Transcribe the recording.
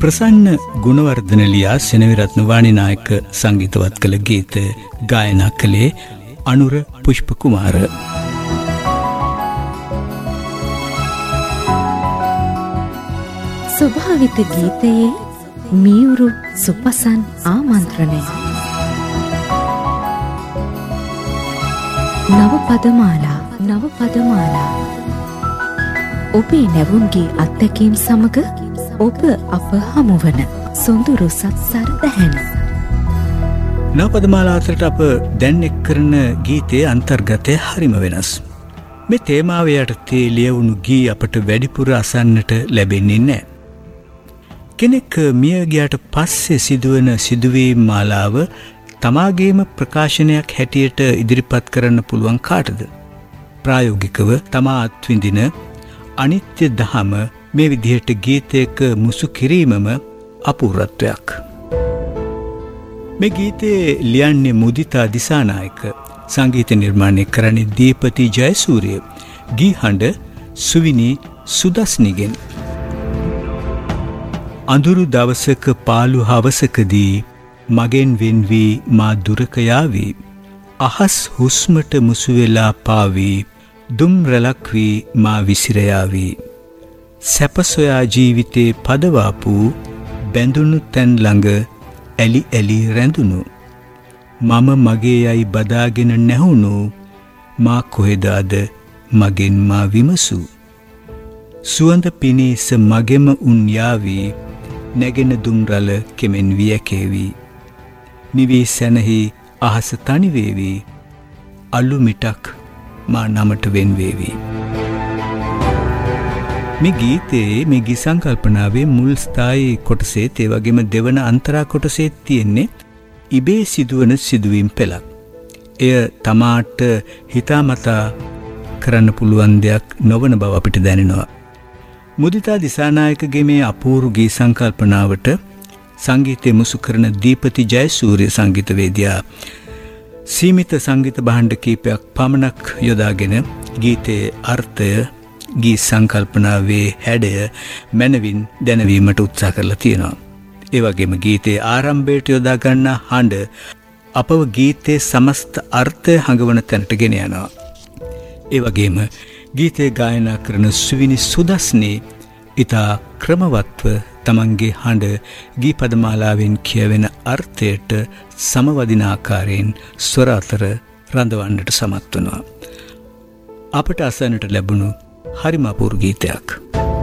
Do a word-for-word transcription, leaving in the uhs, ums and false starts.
ප්‍රසන්න ගුණවර්ධන ලියා සෙනවිරත්න වාණිනායක සංගීතවත් කළ ගීත ගායනා කළේ අනුර පුෂ්ප කුමාර. ස්වභාවිත ගීතයේ මියුරු සුපසන් ආමන්ත්‍රණය. නව පදමාලා නව පදමාලා ඔබේ නැවුම්ගේ අත්දැකීම් සමග ඔබ අප හමුවන සොඳුරු සත්සර දැහැන. නව පදමාලා අතරට අප දැන් එක් කරන ගීතයේ අන්තර්ගතය හරිම වෙනස්. මේ තේමාව යටතේ ලියවුණු ගී අපට වැඩිපුර අසන්නට ලැබෙන්නේ නැහැ. කෙනෙක් මිය ගියාට පස්සේ සිදුවන සිදුවීම් මාලාව තමාගේම ප්‍රකාශනයක් හැටියට ඉදිරිපත් කරන්න පුළුවන් කාටද? ප්‍රායෝගිකව තමා අත්විඳින අනිත්‍ය දහම මේ විදිහට ගීතයක මුසු කිරීමම අපූර්වත්වයක්. මේ ගීතේ ලියන්නේ මුදිතා දිසානායක, සංගීත නිර්මාණය කරන්නේ දීපති ජයසූරිය, ගී හඬ සුවිනී සුදස්නිගෙන්. අඳුරු දවසක පාළු හවසකදී මගෙන් වෙන් වී මා දුරක යාවී, අහස් හුස්මට මුසු වෙලා පාවී, දුම් රැලක් වී මා විසිර යාවී, සැප සොයා ජීවිතේ පදවාපු බැඳුණු තැන් ළඟ ඇලි ඇලි රැඳුණු, මම මගේ යයි බදාගෙන නැහුණු, මා කොහෙද අද මගෙන් මා විමසු, සුවඳ පිණිස මගෙම උන් යාවී, නැගෙන දුම් රළ කෙමෙන් වියකේවි, නිවී සැනහි අහස තනි වේවි, අලු මිටක් මා නමට වෙන් වේවි. මේ ගීතයේ මේ ගී සංකල්පනාවේ මුල් ස්ථායි කොටසේ ඒ වගේම දෙවන අන්තරා කොටසේ තියෙන්නේ ඉබේ සිදුවන සිදුවීම් පෙළක්. එය තමාට හිතාමතා කරන්න පුළුවන් දෙයක් නොවන බව අපිට දැනෙනවා. මුදිතා දිසානායකගේ මේ අපූර්ව ගී සංකල්පනාවට සංගීතය මුසු කරන දීපති ජයසූරිය සංගීතවේදියා සීමිත සංගීත භාණ්ඩ කීපයක් පමණක් යොදාගෙන ගීතයේ අර්ථය, ගී සංකල්පනාවේ හැඩය මනවින් දැනවීමට උත්සාහ කරලා තියෙනවා. ඒ වගේම ගීතයේ ආරම්භයට යොදා ගන්න හඬ අපව ගීතයේ සමස්ත අර්ථය හඟවන තැනට ගෙන යනවා. ඒ වගේම ගීතය ගායනා කරන සුවිනි සුදස්නේ ඉතා ක්‍රමවත්ව තමන්ගේ හඬ ගී පදමාලාවෙන් කියවෙන අර්ථයට සමවදින ආකාරයෙන් ස්වර අතර රඳවන්නට සමත් වනවා. අපට අසන්නට ලැබුණු හරිම අපූර්ව ගීතයක්.